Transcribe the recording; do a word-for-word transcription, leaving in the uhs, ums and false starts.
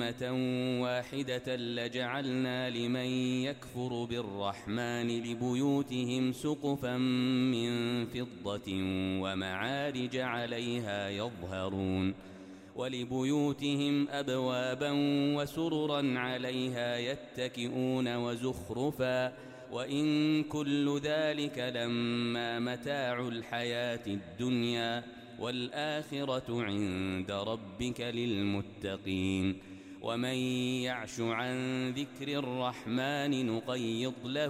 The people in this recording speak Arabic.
واحدة لجعلنا لمن يكفر بالرحمن لبيوتهم سقفا من فضة ومعارج عليها يظهرون ولبيوتهم أبوابا وسررا عليها يتكئون وزخرفا وإن كل ذلك لما متاع الحياة الدنيا والآخرة عند ربك للمتقين ومن يعش عن ذكر الرحمن نقيض له